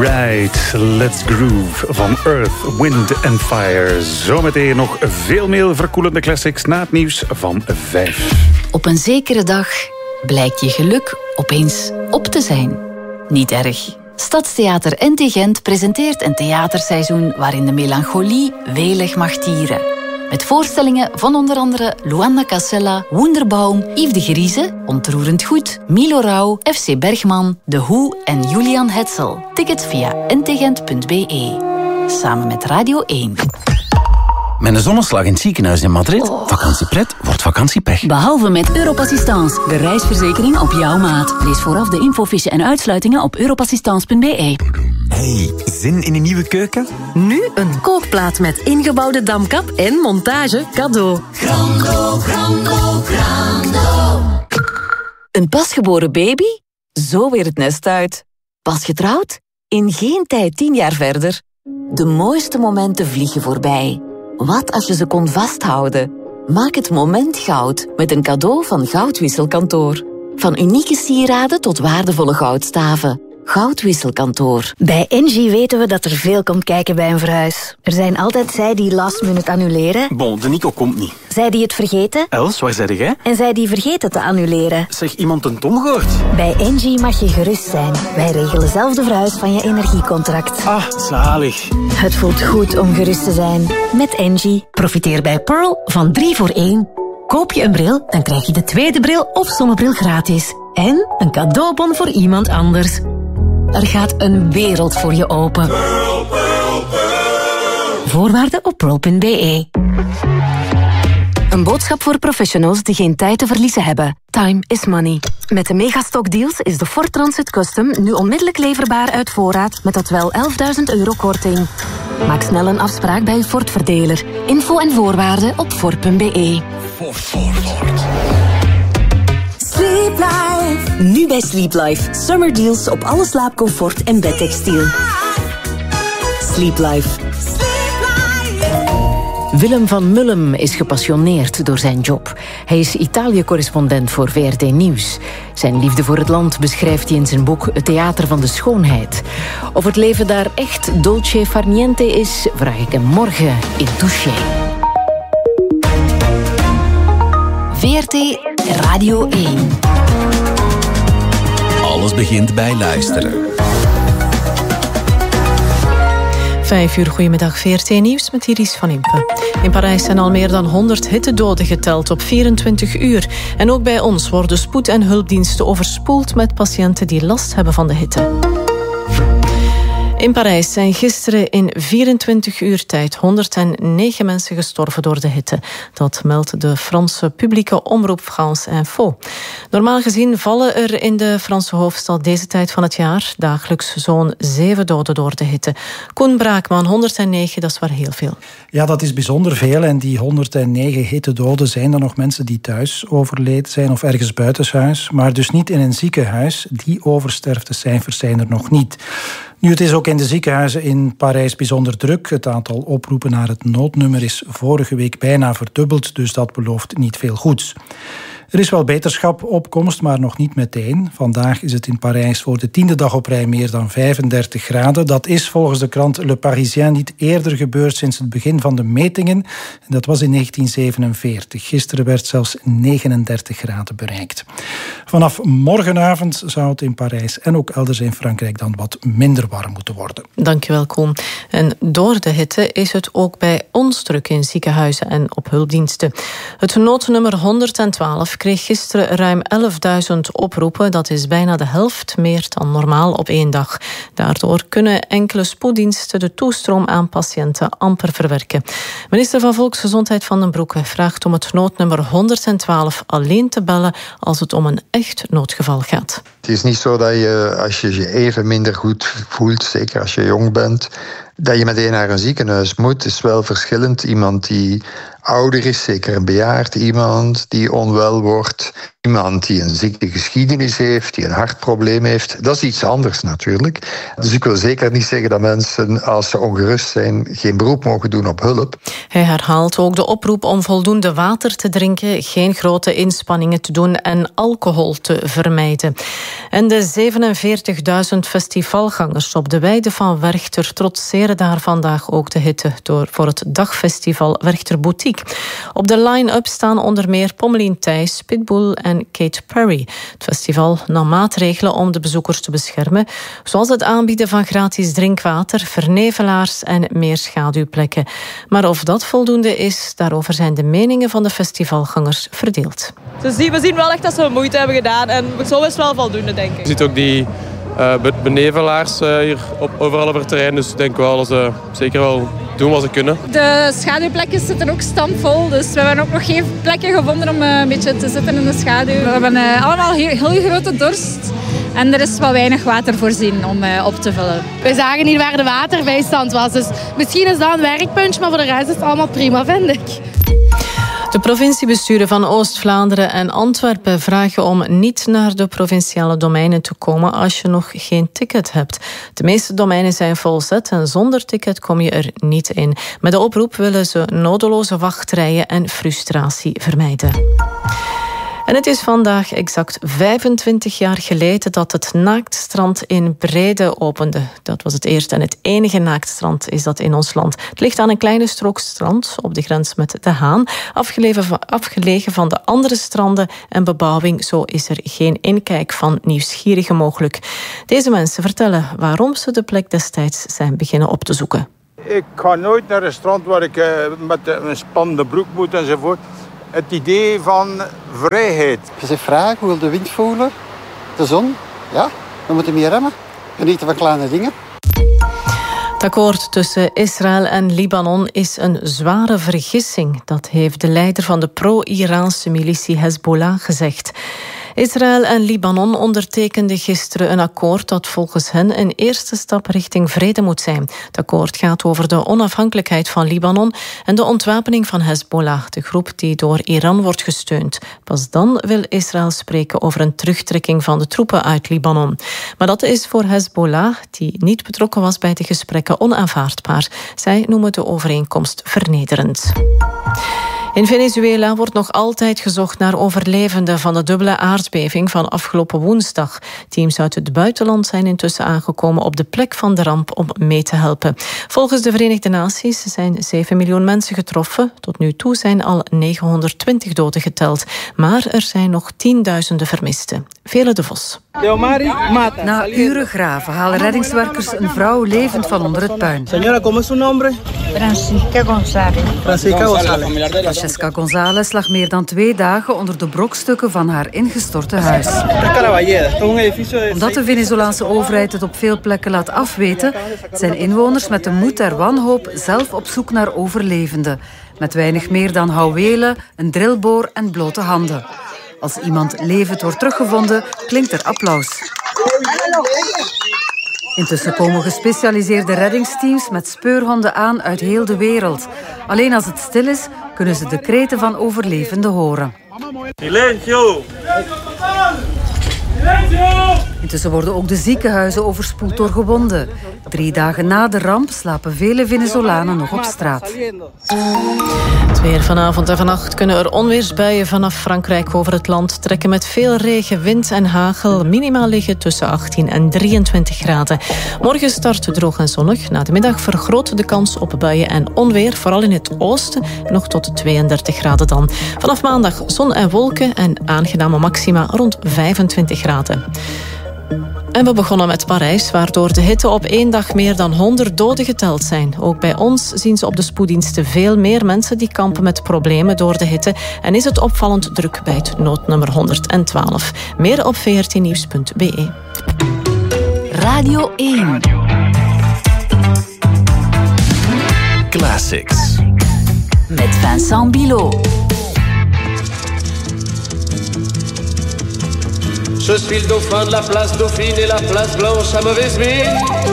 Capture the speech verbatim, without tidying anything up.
Alright, let's groove van Earth, Wind and Fire. Zometeen nog veel meer verkoelende classics na het nieuws van vijf. Op een zekere dag blijkt je geluk opeens op te zijn. Niet erg. Stadstheater N T Gent presenteert een theaterseizoen waarin de melancholie welig mag tieren. Met voorstellingen van onder andere Luanda Casella, Wunderbaum, Yves de Grieze, Ontroerend Goed, Milo Rauw, F C Bergman, De Hoe en Julian Hetzel. Tickets via n t gent punt b e. Samen met Radio één. Met een zonneslag in het ziekenhuis in Madrid. Oh. Vakantiepret wordt vakantiepech. Behalve met Europassistance, de reisverzekering op jouw maat. Lees vooraf de infofiche en uitsluitingen op europassistance punt b e. Hey, zin in een nieuwe keuken? Nu een kookplaat met ingebouwde damkap en montage cadeau. Grando, grando, grando. Een pasgeboren baby? Zo weer het nest uit. Pas getrouwd? In geen tijd tien jaar verder. De mooiste momenten vliegen voorbij. Wat als je ze kon vasthouden? Maak het moment goud met een cadeau van Goudwisselkantoor. Van unieke sieraden tot waardevolle goudstaven. Goudwisselkantoor. Bij Engie weten we dat er veel komt kijken bij een verhuis. Er zijn altijd zij die last minute annuleren. Bon, de Nico komt niet. Zij die het vergeten. Els, waar zei jij? En zij die vergeten te annuleren. Zeg, iemand een Tom gehoord? Bij Engie mag je gerust zijn. Wij regelen zelf de verhuis van je energiecontract. Ah, zalig. Het voelt goed om gerust te zijn. Met Engie. Profiteer bij Pearl van drie voor één. Koop je een bril, dan krijg je de tweede bril of zonnebril gratis. En een cadeaubon voor iemand anders. Er gaat een wereld voor je open. Pearl, Pearl, Pearl. Voorwaarden op pearl punt b e. Een boodschap voor professionals die geen tijd te verliezen hebben. Time is money. Met de Megastock deals is de Ford Transit Custom nu onmiddellijk leverbaar uit voorraad met tot wel elfduizend euro korting. Maak snel een afspraak bij uw Ford-verdeler. Info en voorwaarden op ford punt b e. Ford, Ford, Ford. Sleep Life. Nu bij Sleep Life. Summer deals op alle slaapcomfort en bedtextiel. Sleep Life. Willem van Mullem is gepassioneerd door zijn job. Hij is Italië-correspondent voor V R T Nieuws. Zijn liefde voor het land beschrijft hij in zijn boek Het Theater van de Schoonheid. Of het leven daar echt dolce far niente is, vraag ik hem morgen in Touché. V R T Radio één. Alles begint bij luisteren. Vijf uur, goedemiddag, V R T Nieuws met Iris van Impe. In Parijs zijn al meer dan honderd hittedoden geteld op vierentwintig uur. En ook bij ons worden spoed- en hulpdiensten overspoeld met patiënten die last hebben van de hitte. In Parijs zijn gisteren in vierentwintig uur tijd honderdnegen mensen gestorven door de hitte. Dat meldt de Franse publieke omroep France Info. Normaal gezien vallen er in de Franse hoofdstad deze tijd van het jaar dagelijks zo'n zeven doden door de hitte. Koen Braakman, honderdnegen, dat is wel heel veel. Ja, dat is bijzonder veel. En die honderdnegen hittedoden zijn er nog mensen die thuis overleden zijn of ergens buitenshuis, maar dus niet in een ziekenhuis. Die oversterftecijfers zijn er nog niet. Nu, het is ook in de ziekenhuizen in Parijs bijzonder druk. Het aantal oproepen naar het noodnummer is vorige week bijna verdubbeld, dus dat belooft niet veel goeds. Er is wel beterschap op komst, maar nog niet meteen. Vandaag is het in Parijs voor de tiende dag op rij meer dan vijfendertig graden. Dat is volgens de krant Le Parisien niet eerder gebeurd sinds het begin van de metingen. En dat was in negentien zevenenveertig. Gisteren werd zelfs negenendertig graden bereikt. Vanaf morgenavond zou het in Parijs en ook elders in Frankrijk dan wat minder warm moeten worden. Dankjewel, Koen. En door de hitte is het ook bij ons druk in ziekenhuizen en op hulpdiensten. Het noodnummer honderdtwaalf kreeg gisteren ruim elfduizend oproepen. Dat is bijna de helft meer dan normaal op één dag. Daardoor kunnen enkele spoeddiensten de toestroom aan patiënten amper verwerken. Minister van Volksgezondheid Van den Broeke vraagt om het noodnummer honderdtwaalf alleen te bellen als het om een echt noodgeval gaat. Het is niet zo dat je, als je je even minder goed voelt, zeker als je jong bent, dat je meteen naar een ziekenhuis moet. Het is wel verschillend. Iemand die ouder is, zeker een bejaard iemand die onwel wordt, iemand die een ziektegeschiedenis heeft, die een hartprobleem heeft. Dat is iets anders natuurlijk. Dus ik wil zeker niet zeggen dat mensen, als ze ongerust zijn, geen beroep mogen doen op hulp. Hij herhaalt ook de oproep om voldoende water te drinken, geen grote inspanningen te doen en alcohol te vermijden. En de zevenenveertigduizend festivalgangers op de weide van Werchter trotseren daar vandaag ook de hitte door voor het dagfestival Werchter Boutique. Op de line-up staan onder meer Pommelien Thijs, Pitbull en Katy Perry. Het festival nam maatregelen om de bezoekers te beschermen, zoals het aanbieden van gratis drinkwater, vernevelaars en meer schaduwplekken. Maar of dat voldoende is, daarover zijn de meningen van de festivalgangers verdeeld. Dus we zien wel echt dat ze moeite hebben gedaan en zo is het wel voldoende, denk ik. Je ziet ook die uh, benevelaars uh, hier op, overal op het terrein, dus ik denk wel dat ze zeker wel doen wat ze kunnen. De schaduwplekjes zitten ook stampvol, dus we hebben ook nog geen plekje gevonden om uh, een beetje te zitten in de schaduw. We hebben uh, allemaal heel, heel grote dorst en er is wel weinig water voorzien om uh, op te vullen. We zagen niet waar de waterbijstand was, dus misschien is dat een werkpuntje, maar voor de rest is het allemaal prima, vind ik. De provinciebesturen van Oost-Vlaanderen en Antwerpen vragen om niet naar de provinciale domeinen te komen als je nog geen ticket hebt. De meeste domeinen zijn volzet en zonder ticket kom je er niet in. Met de oproep willen ze nodeloze wachtrijen en frustratie vermijden. En het is vandaag exact vijfentwintig jaar geleden dat het naaktstrand in Breede opende. Dat was het eerste en het enige naaktstrand is dat in ons land. Het ligt aan een kleine strook strand op de grens met De Haan, afgelegen van de andere stranden en bebouwing. Zo is er geen inkijk van nieuwsgierigen mogelijk. Deze mensen vertellen waarom ze de plek destijds zijn beginnen op te zoeken. Ik ga nooit naar een strand waar ik uh, met een spannende broek moet enzovoort. Het idee van vrijheid. Je zegt vragen, hoe wil de wind voelen? De zon? Ja, we moeten meer remmen. Genieten van kleine dingen. Het akkoord tussen Israël en Libanon is een zware vergissing. Dat heeft de leider van de pro-Iraanse militie Hezbollah gezegd. Israël en Libanon ondertekenden gisteren een akkoord dat volgens hen een eerste stap richting vrede moet zijn. Het akkoord gaat over de onafhankelijkheid van Libanon en de ontwapening van Hezbollah, de groep die door Iran wordt gesteund. Pas dan wil Israël spreken over een terugtrekking van de troepen uit Libanon. Maar dat is voor Hezbollah, die niet betrokken was bij de gesprekken, onaanvaardbaar. Zij noemen de overeenkomst vernederend. In Venezuela wordt nog altijd gezocht naar overlevenden van de dubbele aardbeving van afgelopen woensdag. Teams uit het buitenland zijn intussen aangekomen op de plek van de ramp om mee te helpen. Volgens de Verenigde Naties zijn zeven miljoen mensen getroffen. Tot nu toe zijn al negenhonderdtwintig doden geteld. Maar er zijn nog tienduizenden vermisten. Vele de Vos. Na uren graven halen reddingswerkers een vrouw levend van onder het puin. Señora, ¿cómo es su nombre? Francisca González. Francisca González. Francesca González lag meer dan twee dagen onder de brokstukken van haar ingestorte huis. Omdat de Venezolaanse overheid het op veel plekken laat afweten, zijn inwoners met de moed der wanhoop zelf op zoek naar overlevenden. Met weinig meer dan houwelen, een drillboor en blote handen. Als iemand levend wordt teruggevonden, klinkt er applaus. Intussen komen gespecialiseerde reddingsteams met speurhonden aan uit heel de wereld. Alleen als het stil is, kunnen ze de kreten van overlevenden horen. Silencio! Intussen worden ook de ziekenhuizen overspoeld door gewonden. Drie dagen na de ramp slapen vele Venezolanen nog op straat. Het weer vanavond en vannacht kunnen er onweersbuien vanaf Frankrijk over het land trekken met veel regen, wind en hagel. Minimaal liggen tussen achttien en drieëntwintig graden. Morgen start droog en zonnig. Na de middag vergroot de kans op buien en onweer, vooral in het oosten, nog tot tweeëndertig graden dan. Vanaf maandag zon en wolken en aangename maxima rond vijfentwintig graden. En we begonnen met Parijs, waar door de hitte op één dag meer dan honderd doden geteld zijn. Ook bij ons zien ze op de spoeddiensten veel meer mensen die kampen met problemen door de hitte. En is het opvallend druk bij het noodnummer honderdtwaalf. Meer op v r t nieuws punt b e. Radio één. Classics. Met Vincent Bilot. Je suis le dauphin de la place Dauphine et la place Blanche à mauvaise mine.